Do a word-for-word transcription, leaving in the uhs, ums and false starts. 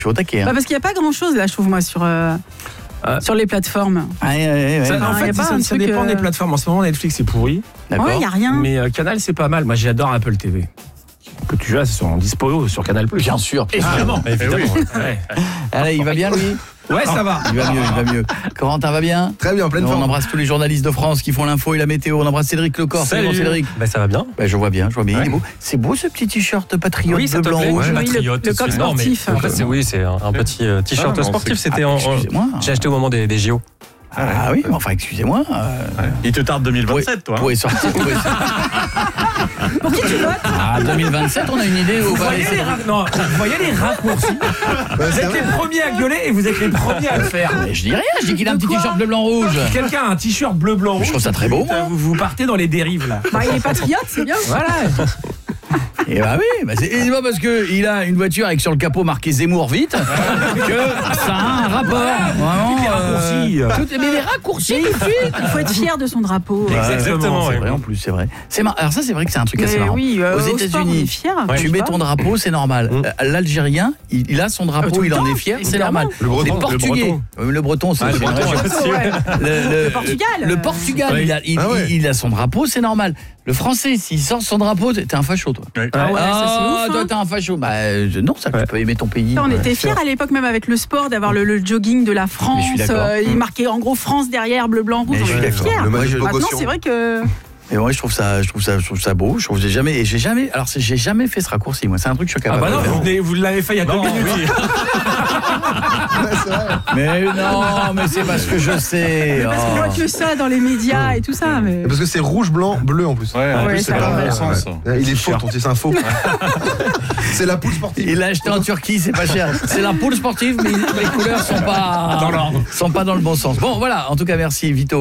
Je suis au taquet. Hein. Bah parce qu'il n'y a pas grand-chose, là, je trouve, moi, sur... Euh... Euh, sur les plateformes. Ah, ouais, ouais, ouais. Ça, en fait, ça, ça dépend euh... des plateformes. En ce moment, Netflix c'est pourri. D'accord. Ouais, il y a rien. Mais euh, Canal c'est pas mal. Moi, j'adore Apple T V. Que tu as, c'est sur en dispo sur Canal plus. Bien sûr, évidemment. Ah, évidemment. Oui. Ouais. Allez, il va bien lui. Ouais, ça va. Il va mieux, il va mieux. Corentin va bien? Très bien, pleine forme. On embrasse tous les journalistes de France qui font l'info et la météo. On embrasse Cédric Lecor. Salut. Salut Cédric. Bah ça va bien. Bah, je vois bien, je vois bien. Ouais. Il est beau. C'est beau ce petit t-shirt patriote oui, bleu, blanc, rouge. Ouais, patriote. Oui, le, le col sportif. Non, mais, en fait, c'est oui, c'est un, un petit euh, t-shirt ah, sportif. C'était ah, en, excusez-moi. J'ai acheté au moment des, des J O. Ah, ah oui, enfin excusez-moi. Euh... Ouais. Il te tarde deux mille vingt-sept, toi. Pour y sortir. Pour, pour qui tu votes? Ah, deux mille vingt-sept, on a une idée. Vous, voyez les, ra- non, vous voyez les raccourcis. Vous êtes les premiers à gueuler et vous êtes les premiers à le faire. Mais je dis rien, je dis qu'il a un petit t-shirt bleu, blanc, rouge. Quelqu'un a un t-shirt bleu, blanc, rouge. Je trouve ça très beau. Vous, vous partez dans les dérives là. Bah, il est patriote, c'est bien. Voilà. Et bah oui, bah c'est pas parce qu'il a une voiture avec sur le capot marqué Zemmour vite que ça a un rapport. Vraiment, les raccourcis. Euh, tout, mais les raccourcis, il faut être fier de son drapeau. Ouais, exactement, c'est ouais. vrai en plus, c'est vrai. C'est mar... Alors ça, c'est vrai que c'est un truc mais assez marrant. Oui, euh, aux États-Unis, tu mets ton drapeau, c'est normal. Mmh. L'Algérien, il, il a son drapeau, il en est fier, c'est normal. Le breton, les Portugais, le breton, c'est ah, le, breton, ouais. le, le, le Portugal. Le Portugal, ouais. il, a, il, ah ouais. il, il a son drapeau, c'est normal. Le français, s'il sort son drapeau, t'es un facho, toi. Ouais. Ah ouais, ah, ça c'est ouf. Toi, hein. t'es un facho. Bah euh, non, ça, ouais. tu peux aimer ton pays. On ouais. était fiers à l'époque, même avec le sport, d'avoir le, le jogging de la France. Euh, il marquait en gros France derrière, bleu, blanc, rouge. On était fiers. Maintenant, c'est vrai que. Et moi, je trouve ça, je trouve ça, je trouve ça beau. Je trouve que j'ai jamais, et j'ai jamais, alors j'ai jamais fait ce raccourci. Moi, c'est un truc que je suis capable. Ah bah non, de faire. vous, vous l'avez fait il y a deux minutes. Oui. Mais non, mais c'est parce que je sais. Mais parce qu'on voit que ça dans les médias et tout ça. Mais... Parce que c'est rouge, blanc, bleu en plus. Ouais, en ouais, plus, c'est pas dans le bon sens. Il est faux, ton c'est un faux. C'est la poule sportive. Il l'a acheté en Turquie, c'est pas cher. C'est la poule sportive, mais les couleurs sont pas dans l'ordre. Sont pas dans le bon sens. Bon, voilà. En tout cas, merci Vito.